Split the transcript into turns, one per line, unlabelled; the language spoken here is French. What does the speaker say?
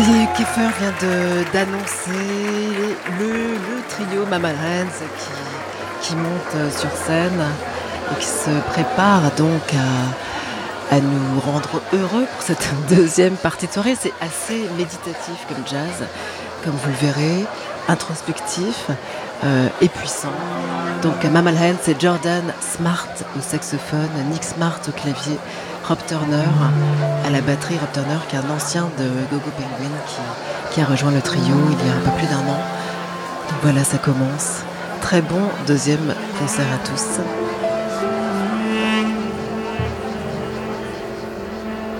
Et Kiefer vient d'annoncer le trio Mama Hands qui monte sur scène et qui se prépare donc à nous rendre heureux pour cette deuxième partie de soirée. C'est assez méditatif comme jazz, comme vous le verrez, introspectif et puissant. Donc Mama Hands, c'est Jordan Smart au saxophone, Nick Smart au clavier, Rob Turner à la batterie. Rob Turner qui est un ancien de Gogo Penguin qui a rejoint le trio il y a un peu plus d'1 an. Donc voilà, ça commence. Très bon deuxième concert à tous.